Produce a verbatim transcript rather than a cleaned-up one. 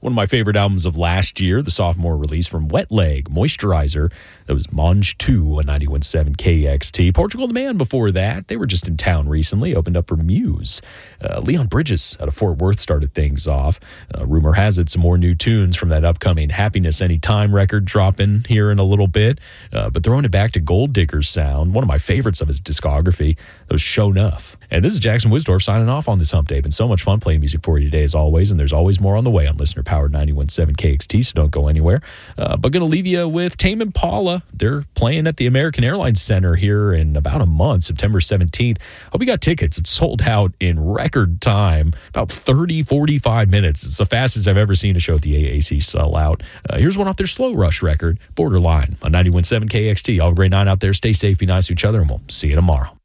One of my favorite albums of last year, the sophomore release from Wet Leg, Moisturizer. That was Mange two on ninety-one point seven K X T. Portugal the Man before that. They were just in town recently, opened up for Muse. Uh, Leon Bridges out of Fort Worth started things off. Uh, rumor has it some more new tunes from that upcoming Happiness Anytime record dropping here in a little bit. Uh, but throwing it back to Gold Digger's sound, one of my favorites of his discography, that was Show Nuff. And this is Jackson Wisdorf signing off on this hump day. Been so much fun playing music for you today as always, and there's always more on the way on Listener Powered ninety-one point seven K X T, so don't go anywhere. Uh, but going to leave you with Tame Impala. They're playing at the American Airlines Center here in about a month, September seventeenth. Hope you got tickets. It's sold out in record time, about thirty, forty-five minutes. It's the fastest I've ever seen a show at the A A C sell out. Uh, here's one off their Slow Rush record, Borderline, on ninety-one point seven K X T. All have a great night out there. Stay safe, be nice to each other, and we'll see you tomorrow.